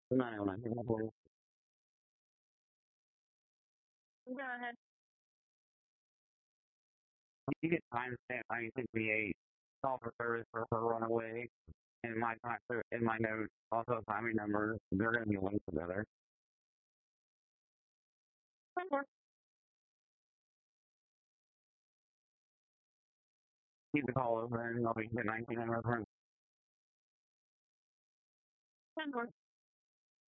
No, no, no. Go ahead. You get timestamp 1968, call for service for her runaway, and my time in my notes, also timing numbers. They're going to be linked together. Keep the call open. I'll be the 19 number.